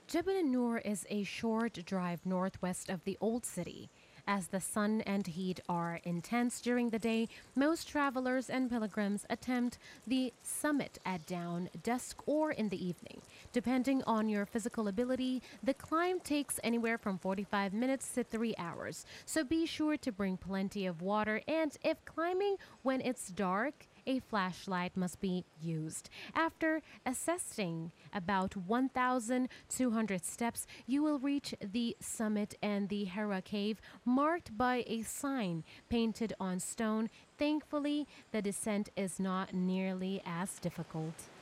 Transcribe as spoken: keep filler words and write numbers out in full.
Jebel Nur is a short drive northwest of the Old City. As the sun and heat are intense during the day, most travelers and pilgrims attempt the summit at dawn, dusk, or in the evening. Depending on your physical ability, the climb takes anywhere from forty-five minutes to three hours. So be sure to bring plenty of water, and if climbing when it's dark, a flashlight must be used. After assessing about one thousand two hundred steps, you will reach the summit and the Hera cave, marked by a sign painted on stone. Thankfully, the descent is not nearly as difficult.